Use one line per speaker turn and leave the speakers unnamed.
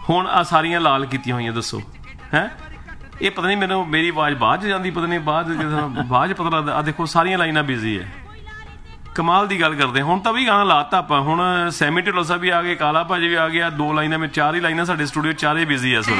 ਹੁਣ ਆ ਸਾਰੀਆਂ ਲਾਲ ਕੀਤੀਆਂ ਹੋਈਆਂ, ਦੱਸੋ ਹੈ ਇਹ ਪਤਾ ਨਹੀਂ ਮੈਨੂੰ ਮੇਰੀ ਆਵਾਜ਼ ਬਾਅਦ 'ਚ ਜਾਂਦੀ, ਪਤਾ ਨਹੀਂ ਬਾਅਦ 'ਚ ਪਤਾ ਲੱਗਦਾ। ਆ ਦੇਖੋ ਸਾਰੀਆਂ ਲਾਈਨਾਂ ਬਿਜ਼ੀ ਹੈ, ਕਮਾਲ ਦੀ ਗੱਲ ਕਰਦੇ। ਹੁਣ ਤਾਂ ਵੀ ਗਾਣਾ ਲਾਤਾ ਆਪਾਂ, ਹੁਣ ਸੈਮੀ ਢਿੱਲੋਂ ਸਾਹਿਬ ਵੀ ਆ ਗਏ, ਕਾਲਾ ਭਾਜੀ ਵੀ ਆ ਗਿਆ, 2 ਲਾਈਨਾਂ ਵਿੱਚ 4 ਹੀ ਲਾਈਨਾਂ ਸਾਡੇ ਸਟੂਡੀਓ 4 ਬਿਜ਼ੀ ਆ।